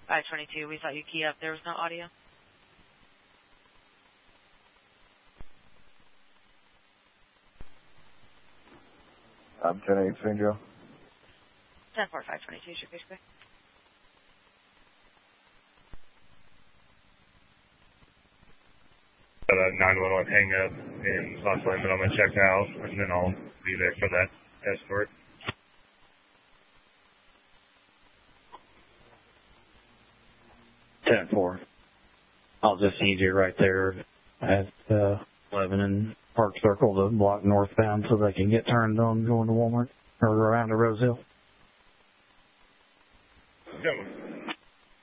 522, we saw you key up. There was no audio. I'm 10-8, St. Joe. 10-4, 522, should be quick. Got a 911 hang up in Los Lane, but I'm going to check out, and then I'll be there for that escort. Ten-4. I'll just need you right there at 11 and Park Circle to block northbound so they can get turned on going to Walmart or around to Rose Hill. Yeah.